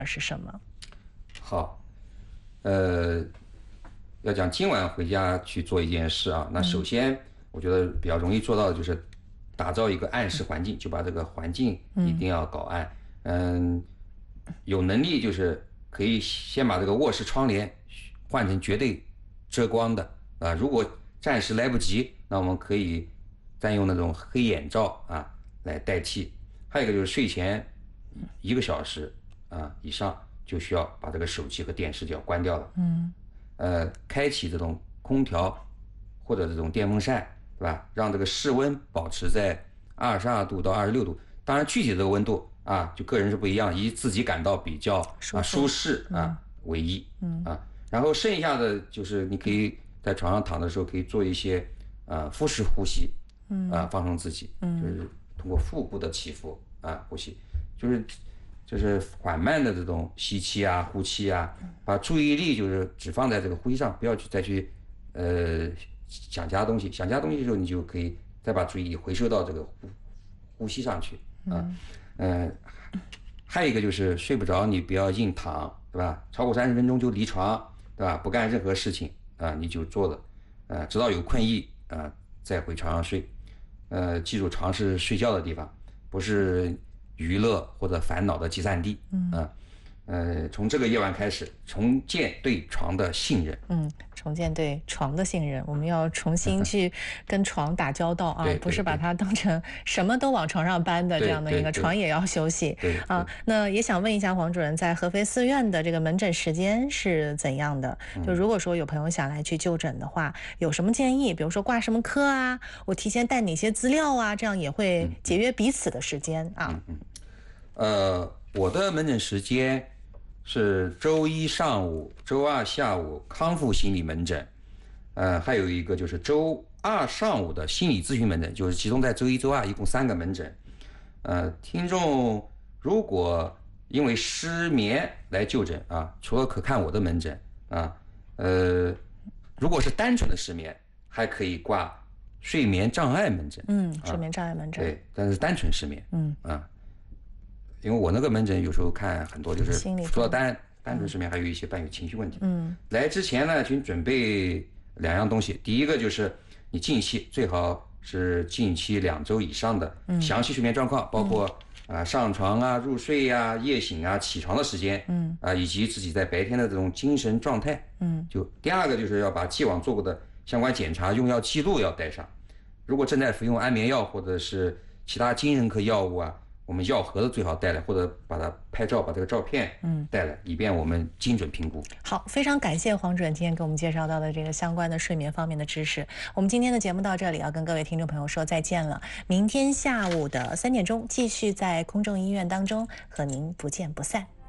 是什么？ 好，要讲今晚回家去做一件事啊，那首先我觉得比较容易做到的就是打造一个暗室环境，就把这个环境一定要搞暗。有能力就是可以先把这个卧室窗帘换成绝对遮光的啊。如果暂时来不及，那我们可以再用那种黑眼罩啊来代替。还有一个就是睡前1个小时以上就需要把这个手机和电视就要关掉了。开启这种空调或者这种电风扇，对吧？让这个室温保持在22度到26度。当然，具体的这个温度就个人是不一样，以自己感到比较舒适为宜然后剩下的就是你可以在床上躺的时候，可以做一些腹式呼吸放松自己，就是通过腹部的起伏呼吸，就是缓慢的这种吸气呼气把注意力就是只放在这个呼吸上，不要再去想其他东西。想其他东西的时候，你就可以再把注意力回收到这个呼吸上去还有一个就是睡不着，你不要硬躺，对吧？超过30分钟就离床，对吧？不干任何事情你就坐着直到有困意再回床上睡。记住，床是睡觉的地方，不是娱乐或者烦恼的集散地。从这个夜晚开始，重建对床的信任。 重建对床的信任，我们要重新去跟床打交道不是把它当成什么都往床上搬的这样的一个，床也要休息那也想问一下黄主任，在合肥四院的这个门诊时间是怎样的？就如果说有朋友想来去就诊的话，有什么建议？比如说挂什么科我提前带哪些资料这样也会节约彼此的时间我的门诊时间是周一上午、周二下午康复心理门诊，还有一个就是周二上午的心理咨询门诊，就是集中在周一、周二，一共3个门诊。听众如果因为失眠来就诊除了可看我的门诊如果是单纯的失眠，还可以挂睡眠障碍门诊。 睡眠障碍门诊。 对，但是单纯失眠。因为我那个门诊有时候看很多就是除了单纯失眠，还有一些伴有情绪问题。来之前呢，请准备2样东西。第一个就是你近期最好是近期2周以上的详细睡眠状况，包括上床入睡夜醒起床的时间以及自己在白天的这种精神状态。就第二个就是要把既往做过的相关检查用药记录要带上。如果正在服用安眠药或者是其他精神科药物我们药盒子最好带来，或者把它拍照，把这个照片带来，以便我们精准评估。 好，非常感谢黄主任今天给我们介绍到的这个相关的睡眠方面的知识。我们今天的节目到这里，要跟各位听众朋友说再见了。明天下午的3点钟，继续在空中医院当中和您不见不散。